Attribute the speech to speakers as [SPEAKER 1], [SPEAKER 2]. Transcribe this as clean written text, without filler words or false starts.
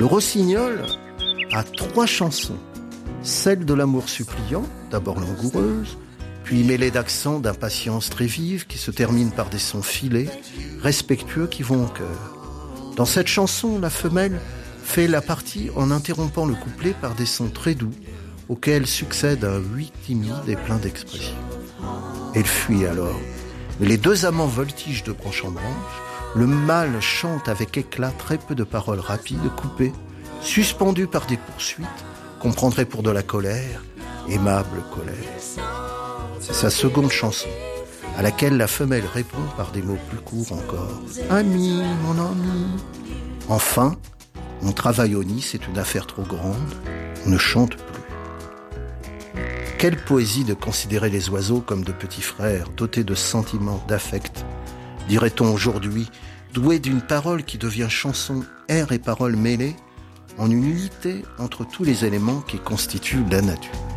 [SPEAKER 1] Le rossignol a 3 chansons. Celle de l'amour suppliant, d'abord langoureuse, puis mêlée d'accents d'impatience très vive qui se termine par des sons filés, respectueux qui vont au cœur. Dans cette chanson, la femelle fait la partie en interrompant le couplet par des sons très doux, auxquels succède un oui timide et plein d'expression. Elle fuit alors, mais les 2 amants voltigent de branche en branche. Le mâle chante avec éclat très peu de paroles rapides, coupées, suspendues par des poursuites qu'on prendrait pour de la colère, aimable colère. C'est sa seconde chanson, à laquelle la femelle répond par des mots plus courts encore. « Ami, mon ami !» Enfin, mon travail au nid, c'est une affaire trop grande, on ne chante plus. Quelle poésie de considérer les oiseaux comme de petits frères, dotés de sentiments, d'affect. Dirait-on aujourd'hui, doués d'une parole qui devient chanson, air et parole mêlées, en une unité entre tous les éléments qui constituent la nature.